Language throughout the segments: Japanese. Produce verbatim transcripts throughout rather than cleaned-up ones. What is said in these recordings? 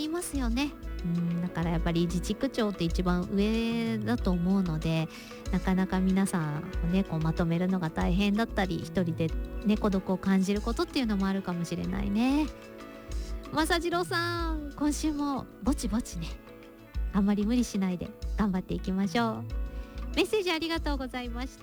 ますよね。うん、だからやっぱり自治区長って一番上だと思うので、なかなか皆さんをねこうまとめるのが大変だったり、一人でね孤独を感じることっていうのもあるかもしれないね。正次郎さん、今週もぼちぼちね、あんまり無理しないで頑張っていきましょう。メッセージありがとうございました。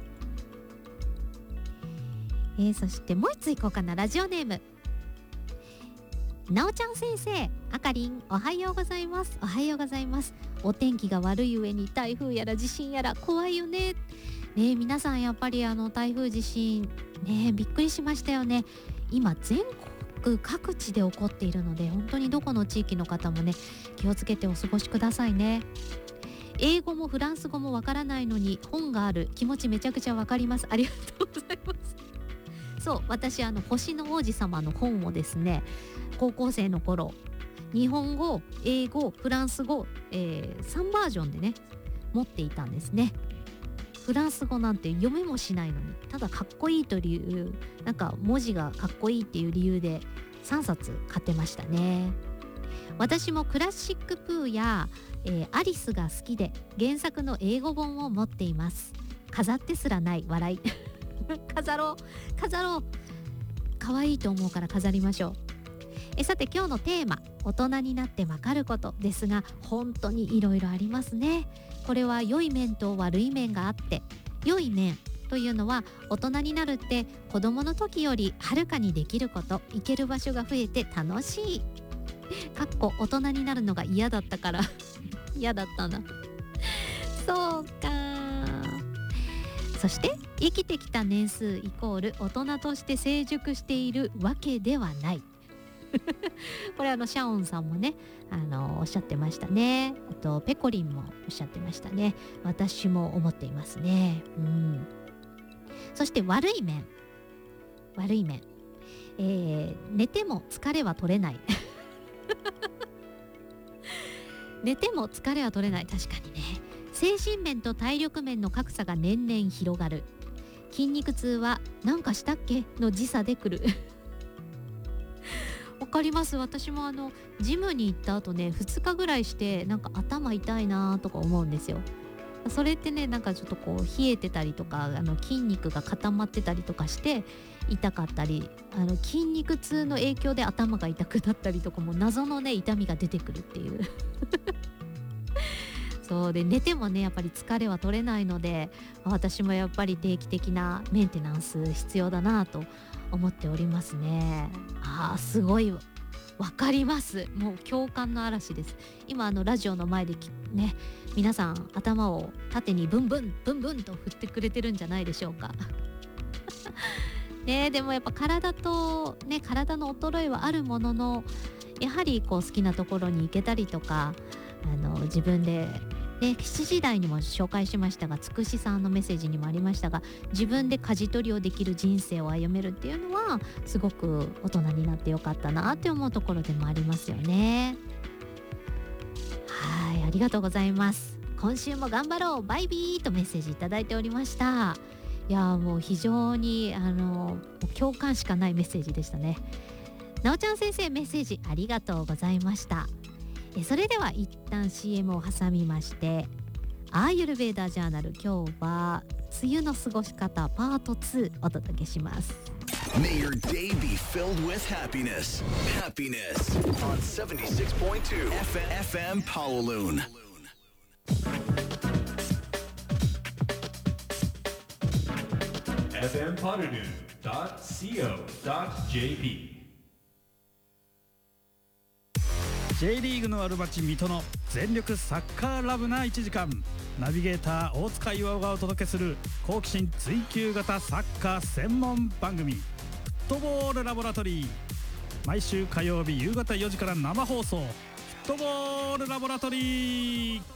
えー、そしてもう一ついこうかな。ラジオネームなおちゃん先生、あかりん、おはようございます。おはようございます。お天気が悪い上に台風やら地震やら怖いよね。ね、皆さんやっぱりあの台風地震ね、びっくりしましたよね。今全国各地で起こっているので、本当にどこの地域の方もね気をつけてお過ごしくださいね。英語もフランス語もわからないのに本がある気持ちめちゃくちゃわかります。ありがとうございます。そう、私あの星の王子様の本をですね、高校生の頃日本語、英語、フランス語、えー、さんバージョンでね持っていたんですね。フランス語なんて読めもしないのに、ただかっこいいというなんか文字がかっこいいっていう理由でさんさつ買ってましたね。私もクラシックプーや、えー、アリスが好きで原作の英語本を持っています。飾ってすらない笑い飾ろう飾ろう、可愛いと思うから飾りましょう。えさて今日のテーマ、大人になってわかることですが、本当にいろいろありますね。これは良い面と悪い面があって、良い面というのは大人になるって子供の時よりはるかにできること、行ける場所が増えて楽しい。かっこ大人になるのが嫌だったから嫌だったな。そうか。そして生きてきた年数イコール大人として成熟しているわけではないこれあのシャオンさんもねあのおっしゃってましたね。あとペコリンもおっしゃってましたね。私も思っていますね。うん。そして悪い面悪い面、えー、寝ても疲れは取れない寝ても疲れは取れない。確かにね。精神面と体力面の格差が年々広がる。筋肉痛はなんかしたっけの時差で来るわかります。私もあのジムに行った後ねふつかぐらいしてなんか頭痛いなとか思うんですよ。それってねなんかちょっとこう冷えてたりとか、あの筋肉が固まってたりとかして痛かったり、あの筋肉痛の影響で頭が痛くなったりとかも謎のね痛みが出てくるっていうそうで、寝てもねやっぱり疲れは取れないので、私もやっぱり定期的なメンテナンス必要だなと思っておりますね。あーすごいわかります。もう共感の嵐です。今あのラジオの前でね皆さん頭を縦にブンブンブンブンと振ってくれてるんじゃないでしょうかね。でもやっぱ体とね体の衰えはあるものの、やはりこう好きなところに行けたりとか、あの自分でね、しちじ台にも紹介しましたが、つくしさんのメッセージにもありましたが、自分で舵取りをできる人生を歩めるっていうのはすごく大人になってよかったなって思うところでもありますよね。はい、ありがとうございます。今週も頑張ろうバイビーとメッセージいただいておりました。いやもう非常にあの共感しかないメッセージでしたね。なおちゃん先生、メッセージありがとうございました。えそれでは一旦 シーエム を挟みまして、アーユルヴェーダジャーナル、今日は梅雨の過ごし方パートツーお届けします。 May your day be filled with happiness. Happiness on seventy-six point two F M Kowloon. エフエム パルルーン ドット シーオー ドット ジェーピー J リーグのある街水戸の全力サッカーラブないちじかん、ナビゲーター大塚岩がお届けする好奇心追求型サッカー専門番組、フットボールラボラトリー。毎週火曜日夕方よじから生放送、フットボールラボラトリー。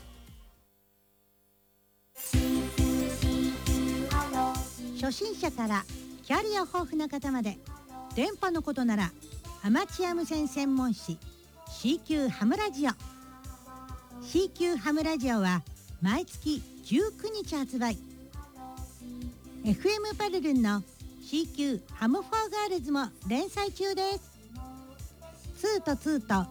初心者からキャリア豊富な方まで、電波のことならアマチュア無線専門誌 シーキュー ハムラジオ。 シーキュー ハムラジオは毎月じゅうくにち発売。 エフエム パルルンの シーキュー ハムフォーガールズも連載中です。ツーとツーと